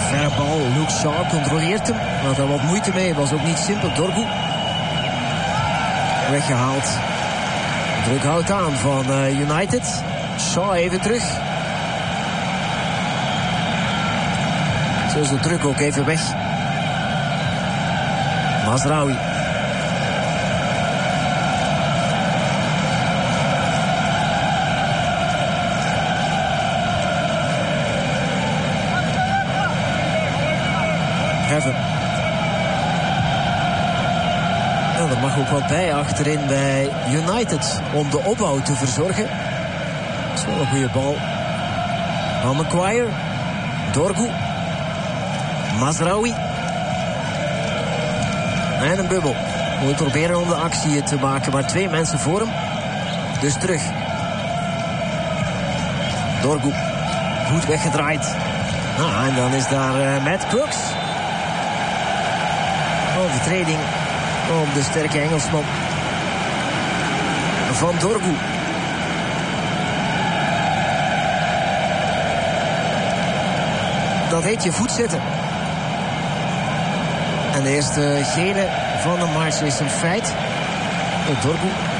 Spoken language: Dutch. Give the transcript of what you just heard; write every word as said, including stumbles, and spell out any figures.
Verre bal, Luke Shaw controleert hem. Had er wat moeite mee, was ook niet simpel. Dorgu. Weggehaald. Druk houdt aan van uh, United. Shaw even terug. Zo is de druk ook even weg. Mazraoui. Heaven. Ja, er mag ook wat bij achterin bij United om de opbouw te verzorgen. Dat is wel een goede bal. Van Maguire. Dorgu. Mazraoui. En een bubbel. Moet proberen om de actie te maken, maar twee mensen voor hem. Dus terug. Dorgu. Goed weggedraaid. Ah, en dan is daar uh, Matt Crooks. Overtreding op de sterke Engelsman van Dorgu. Dat heet je voet zetten. En de eerste gele van de match is een feit. Dorgu.